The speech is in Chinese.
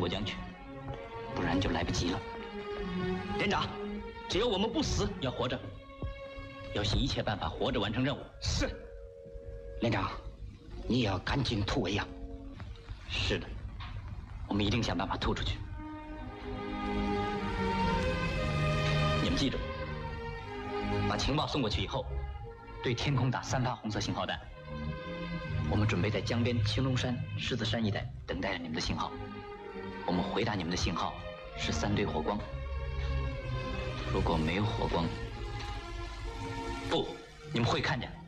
过江去，不然就来不及了。连长，只有我们不死，要活着，要想一切办法活着完成任务。是。连长，你也要赶紧突围呀。是的，我们一定想办法突出去。你们记住，把情报送过去以后，对天空打3发红色信号弹。我们准备在江边青龙山、狮子山一带等待着你们的信号。我们回答你们的信号是3堆火光。如果没有火光，不，你们会看见。